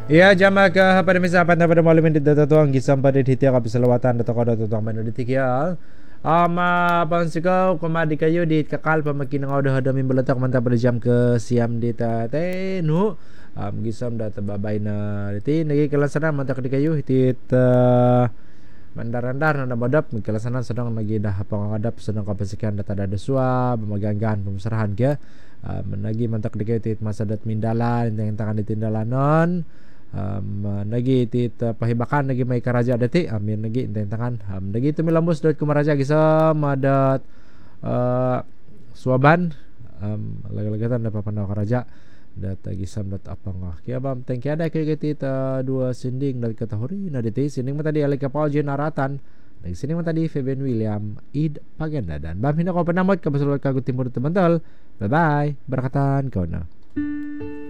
Ya jama ka pada misa pada malam ini data tuang gisam pada hitia ka pisalawatan data ka data tuang manu ditik ya. Bang sikau komadi kayu di kakal pamakin ngau dah ada min beletak mantap pada jam ke siam di ta tenu. Gisam data babai na diti nagi kelasana mantap di kayu hitit mandar-andar nanda badap kelasana sedang lagi dah pangadap sedang kapasikan data ada sua pemaganggan pemusarahan ke. Menagi mantap di kayu hitit masa dat mindalan yang tangan ditindalanon. Nagi tit pahibakan nagi may karaja dati amin nagi tangan nagi tumilambos dot kumaraja gisa madat suaban lagalagatan na papanaw karaja dat gisam dat apang kaya bam thank you ada kay tit dua sinding dal katahuri na diti sinding mata di alay kapal naratan nag sinding mata di Fabian William id paganda dan bam hinako panamot kabasulot kagut timur temantal bye bye berakatan kau na